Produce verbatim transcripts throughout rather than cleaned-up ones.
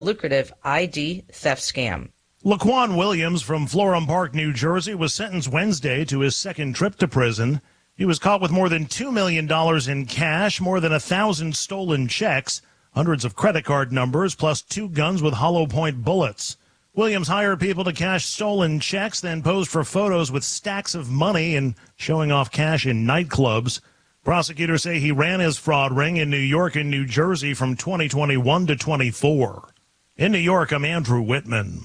lucrative I D theft scam. Laquan Williams from Florham Park, New Jersey, was sentenced Wednesday to his second trip to prison. He was caught with more than two million dollars in cash, more than a thousand stolen checks, hundreds of credit card numbers, plus two guns with hollow point bullets. Williams hired people to cash stolen checks, then posed for photos with stacks of money and showing off cash in nightclubs. Prosecutors say he ran his fraud ring in New York and New Jersey from twenty twenty-one to twenty-four. In New York, I'm Andrew Whitman.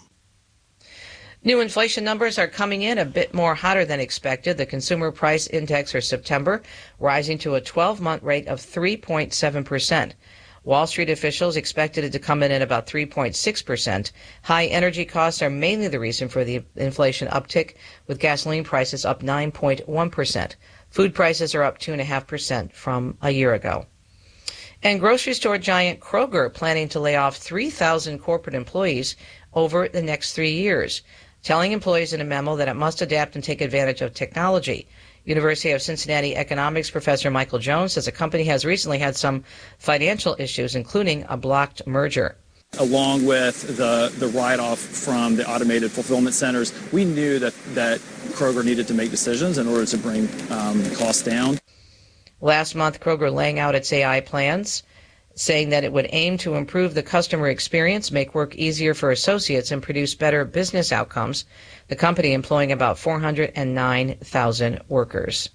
New inflation numbers are coming in a bit more hotter than expected. The Consumer Price Index for September rising to a twelve-month rate of three point seven percent. Wall Street officials expected it to come in at about three point six percent. High energy costs are mainly the reason for the inflation uptick, with gasoline prices up nine point one percent. Food prices are up two point five percent from a year ago. And grocery store giant Kroger planning to lay off three thousand corporate employees over the next three years, telling employees in a memo that it must adapt and take advantage of technology. University of Cincinnati economics professor Michael Jones says the company has recently had some financial issues, including a blocked merger. Along with the, the write-off from the automated fulfillment centers, we knew that, that Kroger needed to make decisions in order to bring um, costs down. Last month, Kroger laying out its A I plans, saying that it would aim to improve the customer experience, make work easier for associates, and produce better business outcomes. The company employing about four hundred nine thousand workers.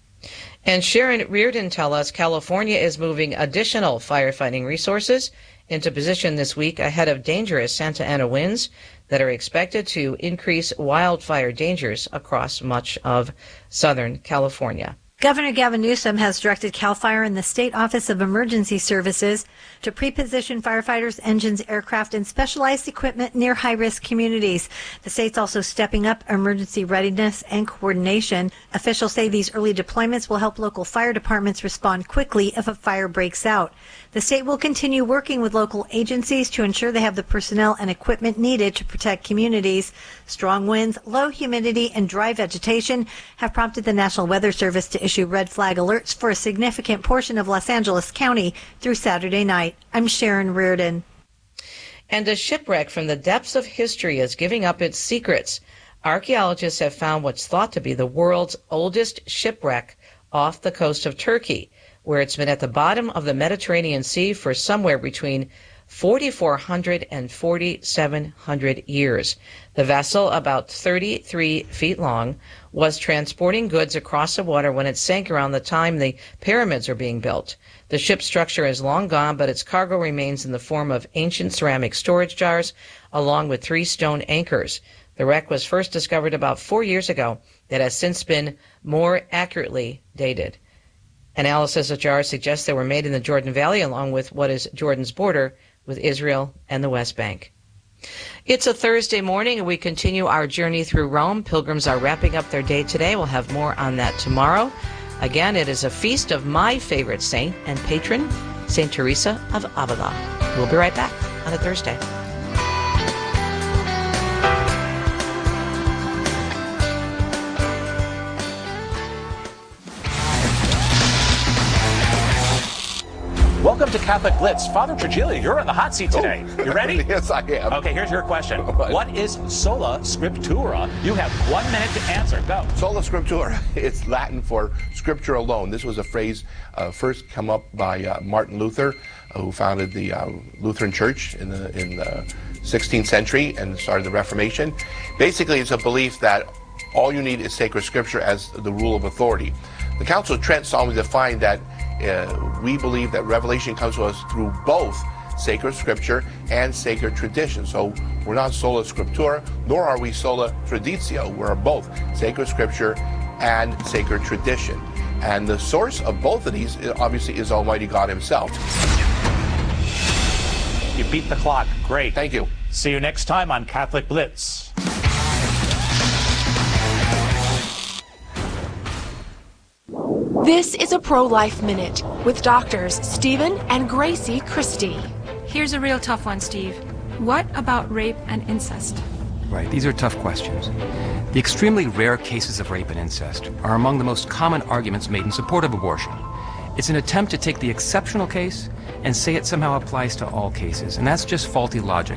And Sharon Reardon tells us California is moving additional firefighting resources into position this week ahead of dangerous Santa Ana winds that are expected to increase wildfire dangers across much of Southern California. Governor Gavin Newsom has directed CAL FIRE and the State Office of Emergency Services to pre-position firefighters, engines, aircraft, and specialized equipment near high-risk communities. The state's also stepping up emergency readiness and coordination. Officials say these early deployments will help local fire departments respond quickly if a fire breaks out. The state will continue working with local agencies to ensure they have the personnel and equipment needed to protect communities. Strong winds, low humidity, and dry vegetation have prompted the National Weather Service to issue red flag alerts for a significant portion of Los Angeles County through Saturday night. I'm Sharon Reardon. And a shipwreck from the depths of history is giving up its secrets. Archaeologists have found what's thought to be the world's oldest shipwreck off the coast of Turkey, where it's been at the bottom of the Mediterranean Sea for somewhere between forty-four hundred and forty-seven hundred years. The vessel, about thirty-three feet long, was transporting goods across the water when it sank around the time the pyramids were being built. The ship's structure is long gone, but its cargo remains in the form of ancient ceramic storage jars, along with three stone anchors. The wreck was first discovered about four years ago. That has since been more accurately dated. Analysis of jars suggests they were made in the Jordan Valley, along with what is Jordan's border with Israel and the West Bank. It's a Thursday morning, and we continue our journey through Rome. Pilgrims are wrapping up their day today. We'll have more on that tomorrow. Again, it is a feast of my favorite saint and patron, Saint Teresa of Avila. We'll be right back on a Thursday. Welcome to Catholic Blitz. Father Trigilio, you're on the hot seat today. You ready? Yes, I am. Okay, here's your question. Right. What is sola scriptura? You have one minute to answer. Go. Sola scriptura, it's Latin for scripture alone. This was a phrase uh, first come up by uh, Martin Luther, uh, who founded the uh, Lutheran Church in the, in the sixteenth century and started the Reformation. Basically, it's a belief that all you need is sacred scripture as the rule of authority. The Council of Trent solemnly defined that uh, we believe that revelation comes to us through both sacred scripture and sacred tradition. So we're not sola scriptura, nor are we sola traditio. We're both sacred scripture and sacred tradition. And the source of both of these obviously is Almighty God himself. You beat the clock. Great. Thank you. See you next time on Catholic Blitz. This is a Pro-Life Minute with doctors Stephen and Gracie Christie. Here's a real tough one, Steve. What about rape and incest? Right, these are tough questions. The extremely rare cases of rape and incest are among the most common arguments made in support of abortion. It's an attempt to take the exceptional case and say it somehow applies to all cases, and that's just faulty logic.